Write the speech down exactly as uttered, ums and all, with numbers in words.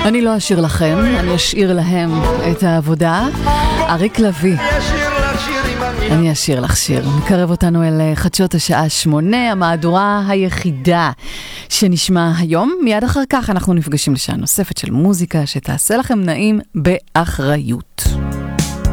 אני לא אשאיר לכם, אני אשאיר להם את העבודה. אריק לוי, אני אשאיר לך שיר. מקרב אותנו אל חדשות השעה שמונה, המהדורה היחידה שנשמע היום. מיד אחר כך אנחנו נפגשים לשעה נוספת של מוזיקה שתעשה לכם נעים באחריות.